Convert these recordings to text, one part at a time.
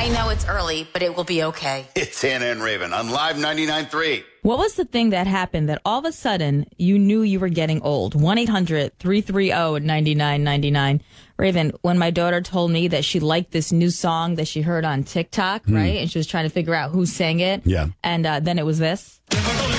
I know it's early, but it will be okay. It's Hannah and Raven on Live 99.3. What was the thing that happened that all of a sudden you knew you were getting old? 1-800-330-9999. Raven, when my daughter told me that she liked this new song that she heard on TikTok, right? And she was trying to figure out who sang it. Yeah. And then it was this. I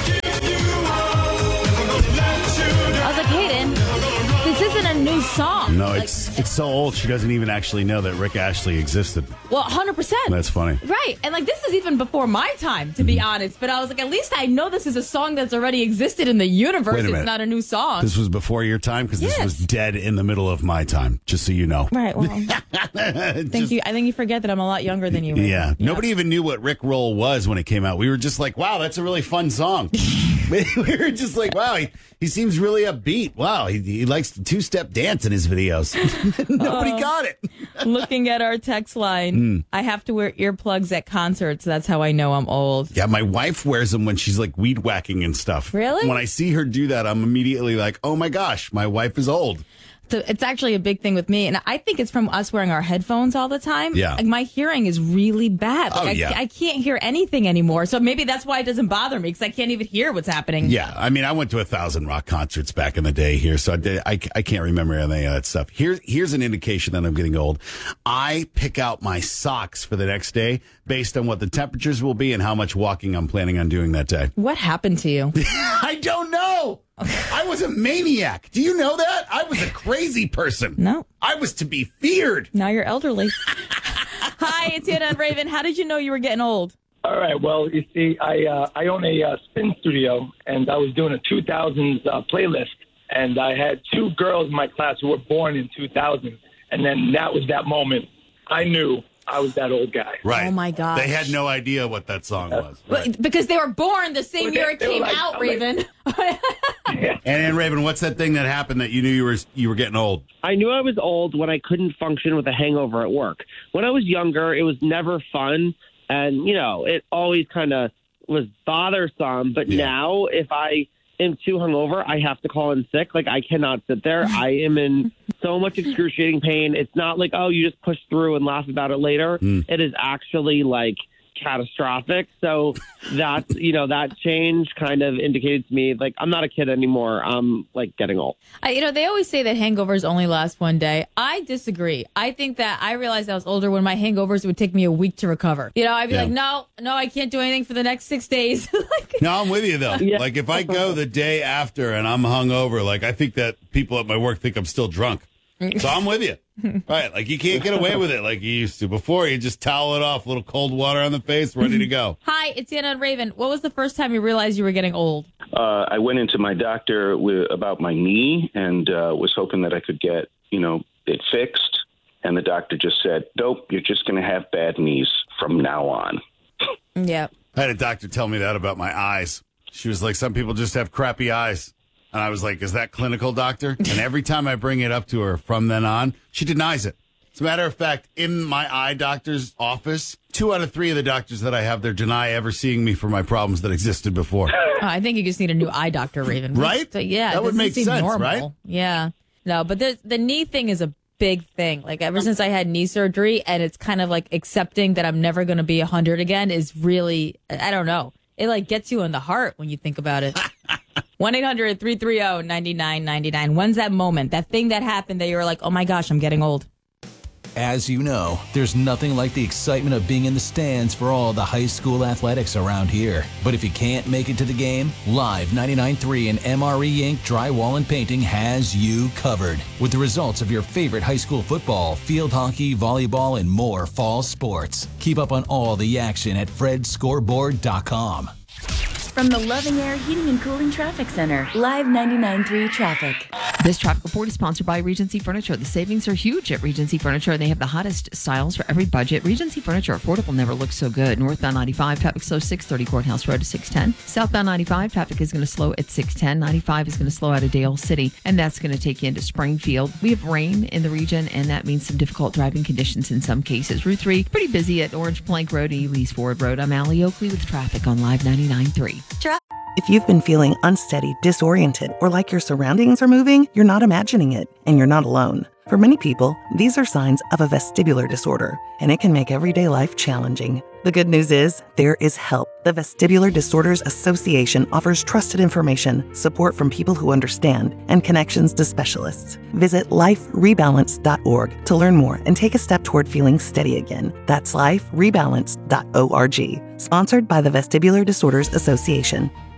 was like, Hayden, this isn't a new song. No, Like, it's so old she doesn't even actually know that Rick Astley existed. well, 100%. That's funny. Right. And like, this is even before my time, to be honest. But I was like, at least I know this is a song that's already existed in the universe. Wait a minute. It's not a new song. This was before your time? Because this Yes. was dead in the middle of my time, just so you know. Right. Well, I think you forget that I'm a lot younger than you. Yeah. Nobody even knew what Rick Roll was when it came out. We were just like, wow, that's a really fun song. We were just like, wow, he seems really upbeat. Wow, he likes to two-step dance in his videos. Nobody got it. Looking at our text line, I have to wear earplugs at concerts. That's how I know I'm old. Yeah, my wife wears them when she's like weed whacking and stuff. Really? When I see her do that, I'm immediately like, oh my gosh, my wife is old. So it's actually a big thing with me. And I think it's from us wearing our headphones all the time. Yeah. Like my hearing is really bad. Like I can't hear anything anymore. So maybe that's why it doesn't bother me, because I can't even hear what's happening. Yeah, I mean, I went to 1,000 Rock concerts back in the day here, so I can't remember any of that stuff. Here's an indication that I'm getting old. I pick out my socks for the next day based on what the temperatures will be and how much walking I'm planning on doing that day. What happened to you? I don't know. I was a maniac. Do you know that? I was a crazy person. No. I was to be feared. Now you're elderly. Hi, it's Hannah and Raven. How did you know you were getting old? All right. Well, you see, I own a spin studio, and I was doing a 2000s playlist, and I had two girls in my class who were born in 2000, and then that was that moment. I knew I was that old guy. Right. Oh, my gosh. They had no idea what that song was. Right. Because they were born the same year it they were came like, out, I'm Raven. And Raven, what's that thing that happened that you knew you were getting old? I knew I was old when I couldn't function with a hangover at work. When I was younger, it was never fun. And, it always kind of was bothersome. But now, if I am too hungover, I have to call in sick. Like, I cannot sit there. I am in so much excruciating pain. It's not like, oh, you just push through and laugh about it later. It is actually, like, catastrophic. So that's, that change kind of indicated to me, like, I'm not a kid anymore. I'm, like, getting old. They always say that hangovers only last one day. I disagree. I think that I realized I was older when my hangovers would take me a week to recover. I'd be like, no, I can't do anything for the next 6 days. No, I'm with you, though. Yeah. Like, if I go the day after and I'm hungover, like, I think that people at my work think I'm still drunk. So I'm with you. Right. Like, you can't get away with it like you used to. Before, you just towel it off, a little cold water on the face, ready to go. Hi, it's Hannah and Raven. What was the first time you realized you were getting old? I went into my doctor about my knee and was hoping that I could get, it fixed. And the doctor just said, nope, you're just going to have bad knees from now on. Yeah. I had a doctor tell me that about my eyes. She was like, some people just have crappy eyes. And I was like, is that clinical, doctor? And every time I bring it up to her from then on, she denies it. As a matter of fact, in my eye doctor's office, 2 out of 3 of the doctors that I have there deny ever seeing me for my problems that existed before. I think you just need a new eye doctor, Raven. Right? So, yeah. That would make sense, normal. right? Yeah. No, but the knee thing is a big thing. Like, ever since I had knee surgery, and it's kind of like accepting that I'm never going to be 100 again is really, I don't know. It like gets you in the heart when you think about it. 1-800-330-9999. When's that moment, that thing that happened that you were like, oh my gosh, I'm getting old? As you know, there's nothing like the excitement of being in the stands for all the high school athletics around here. But if you can't make it to the game, Live 99.3 and MRE Inc. Drywall and Painting has you covered with the results of your favorite high school football, field hockey, volleyball, and more fall sports. Keep up on all the action at fredscoreboard.com. From the Loving Air Heating and Cooling Traffic Center, Live 99.3 Traffic. This traffic report is sponsored by Regency Furniture. The savings are huge at Regency Furniture, and they have the hottest styles for every budget. Regency Furniture, affordable never looks so good. Northbound 95, traffic slow 630 Courthouse Road to 610. Southbound 95, traffic is going to slow at 610. 95 is going to slow out of Dale City, and that's going to take you into Springfield. We have rain in the region, and that means some difficult driving conditions in some cases. Route 3, pretty busy at Orange Plank Road and Elise Ford Road. I'm Allie Oakley with traffic on Live 99.3. If you've been feeling unsteady, disoriented, or like your surroundings are moving, you're not imagining it, and you're not alone. For many people, these are signs of a vestibular disorder, and it can make everyday life challenging. The good news is, there is help. The Vestibular Disorders Association offers trusted information, support from people who understand, and connections to specialists. Visit liferebalance.org to learn more and take a step toward feeling steady again. That's liferebalance.org. Sponsored by the Vestibular Disorders Association.